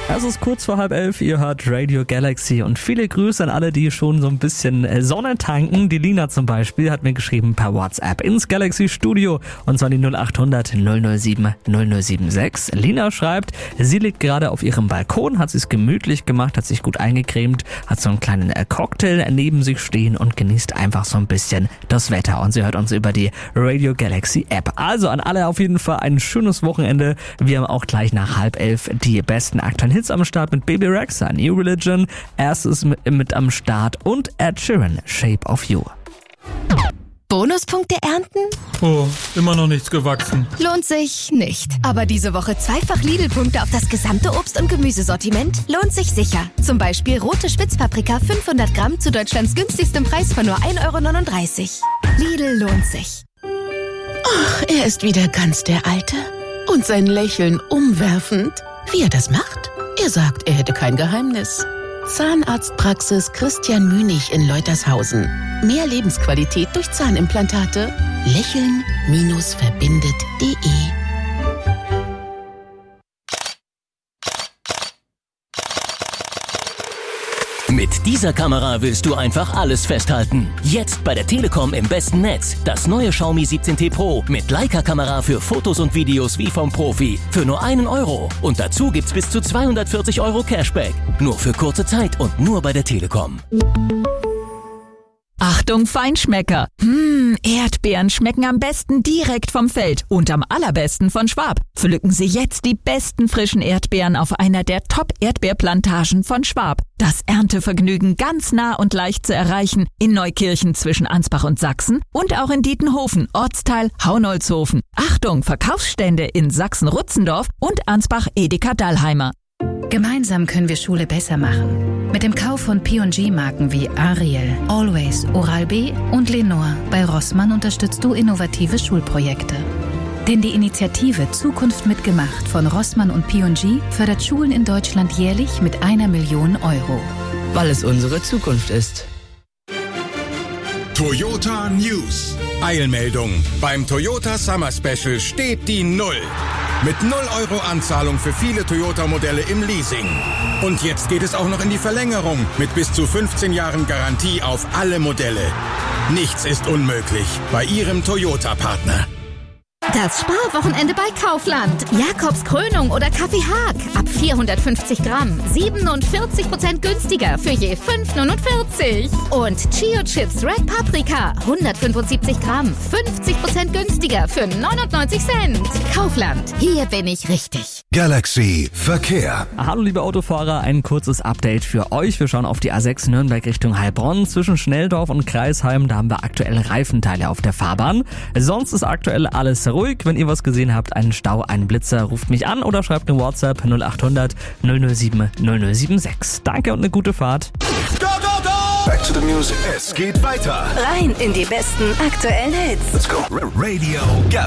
Es ist kurz vor 10:30, ihr hört Radio Galaxy und viele Grüße an alle, die schon so ein bisschen Sonne tanken. Die Lina zum Beispiel hat mir geschrieben per WhatsApp ins Galaxy Studio und zwar die 0800 007 0076. Lina schreibt, sie liegt gerade auf ihrem Balkon, hat sich's gemütlich gemacht, hat sich gut eingecremt, hat so einen kleinen Cocktail neben sich stehen und genießt einfach so ein bisschen das Wetter. Und sie hört uns über die Radio Galaxy App. Also an alle auf jeden Fall ein schönes Wochenende. Wir haben auch gleich nach 10:30 die besten aktuellen Hits am Start mit Baby Rexha, New Religion, erstes mit am Start und Ed Sheeran, Shape of You. Bonuspunkte ernten? Oh, immer noch nichts gewachsen. Lohnt sich nicht. Aber diese Woche zweifach Lidl-Punkte auf das gesamte Obst- und Gemüsesortiment lohnt sich sicher. Zum Beispiel rote Spitzpaprika 500 Gramm zu Deutschlands günstigstem Preis von nur 1,39 €. Lidl lohnt sich. Ach, er ist wieder ganz der Alte. Und sein Lächeln umwerfend. Wie er das macht? Er sagt, er hätte kein Geheimnis. Zahnarztpraxis Christian Münig in Leutershausen. Mehr Lebensqualität durch Zahnimplantate. Lächeln-verbindet.de. Mit dieser Kamera willst du einfach alles festhalten. Jetzt bei der Telekom im besten Netz. Das neue Xiaomi 17T Pro mit Leica-Kamera für Fotos und Videos wie vom Profi. Für nur 1 €. Und dazu gibt's bis zu 240 € Cashback. Nur für kurze Zeit und nur bei der Telekom. Achtung Feinschmecker! Erdbeeren schmecken am besten direkt vom Feld und am allerbesten von Schwab. Pflücken Sie jetzt die besten frischen Erdbeeren auf einer der Top-Erdbeerplantagen von Schwab. Das Erntevergnügen ganz nah und leicht zu erreichen in Neukirchen zwischen Ansbach und Sachsen und auch in Dietenhofen, Ortsteil Haunolzhofen. Achtung, Verkaufsstände in Sachsen-Rutzendorf und Ansbach-Edeka-Dallheimer. Gemeinsam können wir Schule besser machen. Mit dem Kauf von P&G-Marken wie Ariel, Always, Oral-B und Lenore bei Rossmann unterstützt du innovative Schulprojekte. Denn die Initiative Zukunft mitgemacht von Rossmann und P&G fördert Schulen in Deutschland jährlich mit 1 Million €. Weil es unsere Zukunft ist. Toyota News. Eilmeldung. Beim Toyota Summer Special steht die 0. Mit 0 € Anzahlung für viele Toyota-Modelle im Leasing. Und jetzt geht es auch noch in die Verlängerung mit bis zu 15 Jahren Garantie auf alle Modelle. Nichts ist unmöglich bei Ihrem Toyota-Partner. Das Sparwochenende bei Kaufland. Jakobs Krönung oder Kaffee Haag. Ab 450 Gramm. 47% günstiger für je 5,49 €. Und Chio Chips Red Paprika. 175 Gramm. 50% günstiger für 99 Cent. Kaufland. Hier bin ich richtig. Galaxy Verkehr. Hallo liebe Autofahrer, ein kurzes Update für euch. Wir schauen auf die A6 Nürnberg Richtung Heilbronn. Zwischen Schnelldorf und Kreisheim, da haben wir aktuell Reifenteile auf der Fahrbahn. Sonst ist aktuell alles ruhig. Wenn ihr was gesehen habt, einen Stau, einen Blitzer, ruft mich an oder schreibt eine WhatsApp 0800 007 0076. Danke und eine gute Fahrt. Go, go, go! Back to the music. Es geht weiter. Rein in die besten aktuellen Hits. Let's go. Radio Galaxy.